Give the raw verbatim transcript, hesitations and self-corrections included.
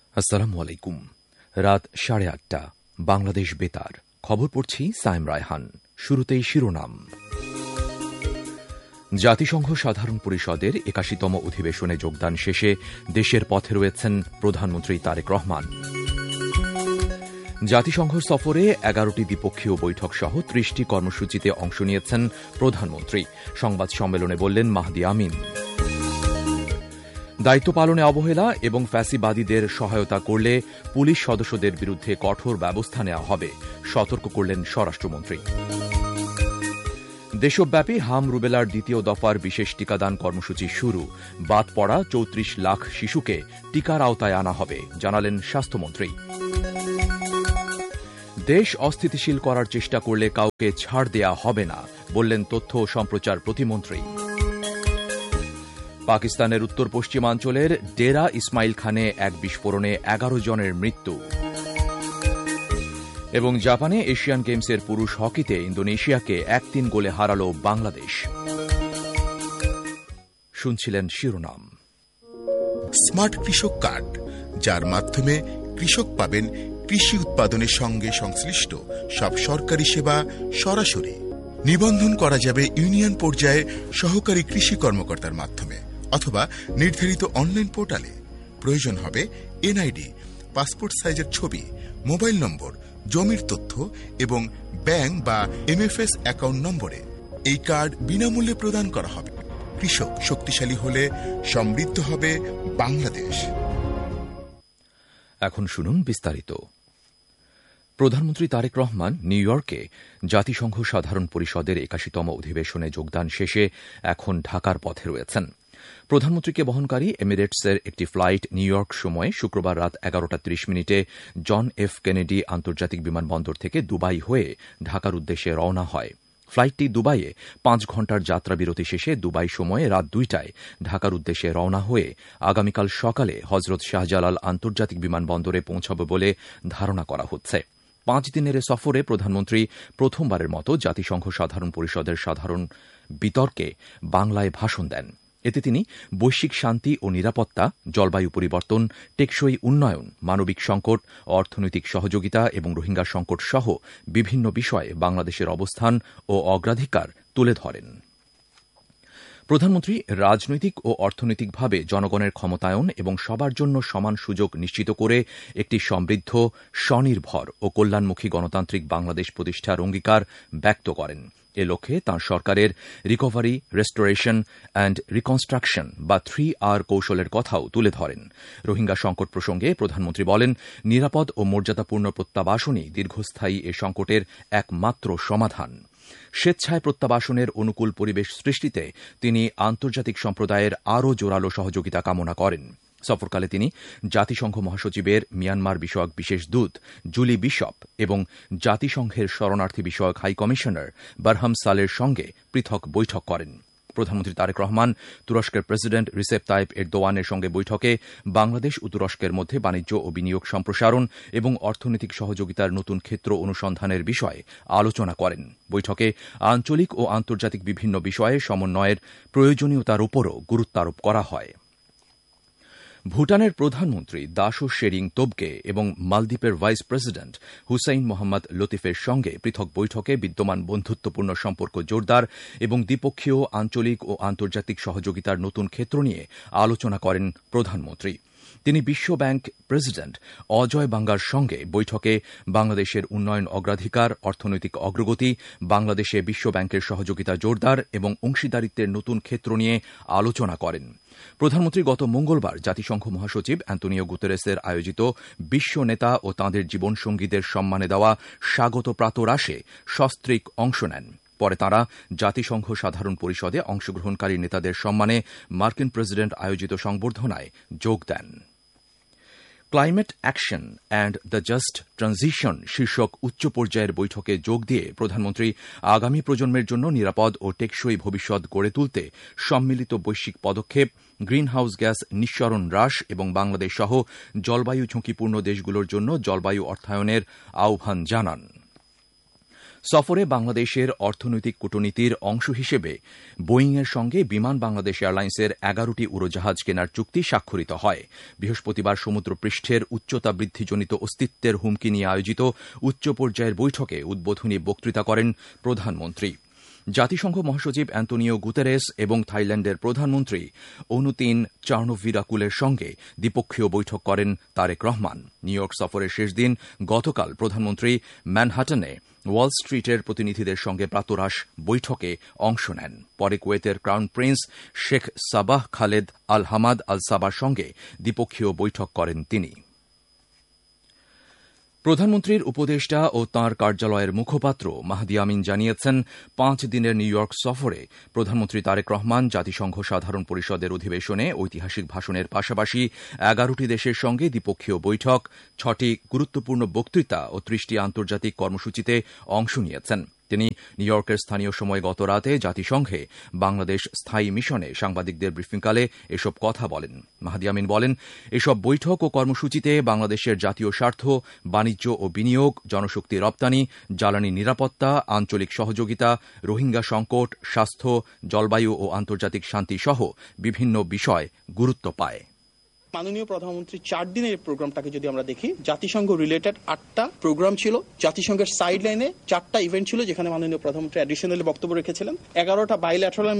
আসসালামু আলাইকুম। রাত সাড়ে আটটা, বাংলাদেশ বেতার। খবর পড়ছি সাইম রায়হান। শুরুতেই শিরোনাম। জাতিসংঘ সাধারণ পরিষদের একাশিতম অধিবেশনে যোগদান শেষে দেশের পথে রয়েছেন প্রধানমন্ত্রী তারেক রহমান। জাতিসংঘ সফরে এগারোটি দ্বিপক্ষীয় বৈঠক সহ ত্রিশটি কর্মসূচিতে অংশ নিয়েছেন প্রধানমন্ত্রী। সংবাদ সম্মেলনে বললেন মাহদি আমিন। দায়িত্ব পালনে অবহেলা এবং ফ্যাসিবাদীদের সহায়তা করলে পুলিশ সদস্যদের বিরুদ্ধে কঠোর ব্যবস্থা নেওয়া হবে, সতর্ক করলেন স্বরাষ্ট্রমন্ত্রী। দেশব্যাপী হাম রুবেলার দ্বিতীয় দফার বিশেষ টিকাদান কর্মসূচি শুরু। বাদ পড়া চৌত্রিশ লাখ শিশুকে টিকার আওতায় আনা হবে, জানালেন স্বাস্থ্যমন্ত্রী। দেশ অস্থিতিশীল করার চেষ্টা করলে কাউকে ছাড় দেয়া হবে না, বললেন তথ্য ও সম্প্রচার প্রতিমন্ত্রী। পাকিস্তানের উত্তর পশ্চিমাঞ্চলের ডেরা ইসমাইল খানে এক বিস্ফোরণে এগারো জনের মৃত্যু। এবং জাপানে এশিয়ান গেমসের পুরুষ হকিতে ইন্দোনেশিয়াকে এক তিন গোলে হারাল বাংলাদেশ। শুনছিলেন শিরোনাম। স্মার্ট কৃষক কার্ড, যার মাধ্যমে কৃষক পাবেন কৃষি উৎপাদনের সঙ্গে সংশ্লিষ্ট সব সরকারি সেবা সরাসরি। নিবন্ধন করা যাবে ইউনিয়ন পর্যায়ে সহকারী কৃষি কর্মকর্তার মাধ্যমে অথবা নির্ধারিত অনলাইন পোর্টালে। প্রয়োজন হবে এনআইডি, পাসপোর্ট সাইজের ছবি, মোবাইল নম্বর, জমির তথ্য এবং ব্যাংক বা এমএফএস অ্যাকাউন্ট নম্বরে। এই কার্ড বিনামূল্যে প্রদান করা হবে। কৃষক শক্তিশালী হলে সমৃদ্ধ হবে বাংলাদেশ। এখন শুনুন বিস্তারিত। প্রধানমন্ত্রী তারেক রহমান নিউ ইয়র্কে জাতিসংঘ সাধারণ পরিষদের একাশিতম অধিবেশনে যোগদান শেষে এখন ঢাকার পথে রয়েছেন। প্রধানমন্ত্রীকে বহনকারী এমিরেটসের একটি ফ্লাইট নিউ ইয়র্ক সময়ে শুক্রবার রাত এগারোটা ত্রিশ মিনিটে জন এফ কেনেডি আন্তর্জাতিক বিমানবন্দর থেকে দুবাই হয়ে ঢাকার উদ্দেশ্যে রওনা হয়। ফ্লাইটটি দুবাইয়ে পাঁচ ঘণ্টার যাত্রা বিরতি শেষে দুবাই সময়ে রাত দুইটায় ঢাকার উদ্দেশ্যে রওনা হয়ে আগামীকাল সকালে হজরত শাহজালাল আন্তর্জাতিক বিমানবন্দরে পৌঁছাবে বলে ধারণা করা হচ্ছে। পাঁচ দিনের সফরে প্রধানমন্ত্রী প্রথমবারের মতো জাতিসংঘ সাধারণ পরিষদের সাধারণ বিতর্কে বাংলায় ভাষণ দেন। এতে তিনি বৈশ্বিক শান্তি ও নিরাপত্তা, জলবায়ু পরিবর্তন, টেকসই উন্নয়ন, মানবিক সংকট, অর্থনৈতিক সহযোগিতা এবং রোহিঙ্গা সংকট সহ বিভিন্ন বিষয়ে বাংলাদেশের অবস্থান ও অগ্রাধিকার তুলে ধরেন। প্রধানমন্ত্রী রাজনৈতিক ও অর্থনৈতিকভাবে জনগণের ক্ষমতায়ন এবং সবার জন্য সমান সুযোগ নিশ্চিত করে একটি সমৃদ্ধ, স্বনির্ভর ও কল্যাণমুখী গণতান্ত্রিক বাংলাদেশ প্রতিষ্ঠার অঙ্গীকার ব্যক্ত করেন। এ লক্ষ্যে তাঁর সরকারের রিকভারি, রেস্টোরেশন অ্যান্ড রিকনস্ট্রাকশন বা থ্রি আর কৌশলের কথাও তুলে ধরেন। রোহিঙ্গা সংকট প্রসঙ্গে প্রধানমন্ত্রী বলেন, নিরাপদ ও মর্যাদাপূর্ণ প্রত্যাবাসনই দীর্ঘস্থায়ী এ সংকটের একমাত্র সমাধান। স্বেচ্ছায় প্রত্যাবাসনের অনুকূল পরিবেশ সৃষ্টিতে তিনি আন্তর্জাতিক সম্প্রদায়ের আরও জোরালো সহযোগিতা কামনা করেন। সফরকালে তিনি জাতিসংঘ মহাসচিবের মিয়ানমার বিষয়ক বিশেষ দূত জুলি বিশপ এবং জাতিসংঘের শরণার্থী বিষয়ক হাই কমিশনার বারহাম সালের সঙ্গে পৃথক বৈঠক করেন। প্রধানমন্ত্রী তারেক রহমান তুরস্কের প্রেসিডেন্ট রিসেপ তাইপ এরদোয়ানের সঙ্গে বৈঠকে বাংলাদেশ ও তুরস্কের মধ্যে বাণিজ্য ও বিনিয়োগ সম্প্রসারণ এবং অর্থনৈতিক সহযোগিতার নতুন ক্ষেত্র অনুসন্ধানের বিষয়ে আলোচনা করেন। বৈঠকে আঞ্চলিক ও আন্তর্জাতিক বিভিন্ন বিষয়ে সমন্বয়ের প্রয়োজনীয়তার উপরও গুরুত্বারোপ করা হয়। ভুটানের প্রধানমন্ত্রী দাশো শেরিং তোবগে এবং মালদ্বীপের ভাইস প্রেসিডেন্ট হুসাইন মোহাম্মদ লতিফের সঙ্গে পৃথক বৈঠকে বিদ্যমান বন্ধুত্বপূর্ণ সম্পর্ক জোরদার এবং দ্বিপক্ষীয়, আঞ্চলিক ও আন্তর্জাতিক সহযোগিতার নতুন ক্ষেত্র নিয়ে আলোচনা করেন প্রধানমন্ত্রী। তিনি বিশ্ব ব্যাংক প্রেসিডেন্ট অজয় বাঙ্গার সঙ্গে বৈঠকে বাংলাদেশের উন্নয়ন অগ্রাধিকার, অর্থনৈতিক অগ্রগতি, বাংলাদেশে বিশ্ব ব্যাংকের সহযোগিতা জোরদার এবং অংশীদারিত্বের নতুন ক্ষেত্র নিয়ে আলোচনা করেন। প্রধানমন্ত্রী গত মঙ্গলবার জাতিসংঘ মহাসচিব অ্যান্তোনিও গুতেরেসের আয়োজিত বিশ্ব নেতা ও তাঁদের জীবনসঙ্গীদের সম্মানে দেওয়া স্বাগত প্রাতরাশে সস্ত্রীক অংশ নেন। পরে তাঁরা জাতিসংঘ সাধারণ পরিষদে অংশগ্রহণকারী নেতাদের সম্মানে মার্কিন প্রেসিডেন্ট আয়োজিত সংবর্ধনায় যোগ দেন। Climate action and the just transition শীর্ষক উচ্চ পর্যায়ের বৈঠকে যোগ দিয়ে প্রধানমন্ত্রী আগামী প্রজন্মের জন্য নিরাপদ ও টেকসই ভবিষ্যৎ গড়ে তুলতে সম্মিলিত বৈশ্বিক পদক্ষেপ, গ্রিনহাউস গ্যাস নিঃসরণ হ্রাস এবং বাংলাদেশ সহ জলবায়ু ঝুঁকিপূর্ণ দেশগুলোর জন্য জলবায়ু অর্থায়নের আহ্বান জানান। সফরে বাংলাদেশের অর্থনৈতিক কূটনীতির অংশ হিসেবে বোয়িংয়ের সঙ্গে বিমান বাংলাদেশ এয়ারলাইন্সের এগারোটি উড়োজাহাজ কেনার চুক্তি স্বাক্ষরিত হয়। বৃহস্পতিবার সমুদ্রপৃষ্ঠের উচ্চতা বৃদ্ধিজনিত অস্তিত্বের হুমকি নিয়ে আয়োজিত উচ্চ পর্যায়ের বৈঠকে উদ্বোধনী বক্তৃতা করেন প্রধানমন্ত্রী। জাতিসংঘ মহাসচিব অ্যান্তোনিও গুতেরেস এবং থাইল্যান্ডের প্রধানমন্ত্রী অনুতিন চার্নোভিরাকুলের সঙ্গে দ্বিপক্ষীয় বৈঠক করেন তারেক রহমান। নিউ ইয়র্ক সফরের শেষ দিন গতকাল প্রধানমন্ত্রী ম্যানহাটনে ওয়াল স্ট্রিটের প্রতিনিধিদের সঙ্গে প্রাতরাশ বৈঠকে অংশ নেন। পরে কুয়েতের crown Prince Sheikh Saba Khaled আল হামাদ আল সাবার সঙ্গে দ্বিপক্ষীয় বৈঠক করেন তিনি। প্রধানমন্ত্রীর উপদেষ্টা ও তাঁর কার্যালয়ের মুখপাত্র মাহদি আমিন জানিয়েছেন, পাঁচ দিনের নিউ ইয়র্ক সফরে প্রধানমন্ত্রী তারেক রহমান জাতিসংঘ সাধারণ পরিষদের অধিবেশনে ঐতিহাসিক ভাষণের পাশাপাশি এগারোটি দেশের সঙ্গে দ্বিপক্ষীয় বৈঠক, ছটি গুরুত্বপূর্ণ বক্তৃতা ও ত্রিশটি আন্তর্জাতিক কর্মসূচিতে অংশ নিয়েছেন। তিনি নিউ ইয়র্কের স্থানীয় সময় গত রাতে জাতিসংঘে বাংলাদেশ স্থায়ী মিশনে সাংবাদিকদের ব্রিফিংকালে এসব কথা বলেন। মাহদি আমিন বলেন, এসব বৈঠক ও কর্মসূচিতে বাংলাদেশের জাতীয় স্বার্থ, বাণিজ্য ও বিনিয়োগ, জনশক্তি রপ্তানি, জ্বালানি নিরাপত্তা, আঞ্চলিক সহযোগিতা, রোহিঙ্গা সংকট, স্বাস্থ্য, জলবায়ু ও আন্তর্জাতিক শান্তি সহ বিভিন্ন বিষয় গুরুত্ব পায়। মাননীয় প্রধানমন্ত্রী চার দিনের প্রোগ্রামটাকে যদি আমরা দেখি, জাতিসংঘ রিলেটেড আটটা প্রোগ্রাম ছিল, জাতিসংঘের সাইড লাইনে চারটা ইভেন্ট ছিল যেখানে মাননীয় প্রধানমন্ত্রী অ্যাডিশনালি বক্তব্য রেখেছিলেন, এগারোটা বাইল্যাটারাল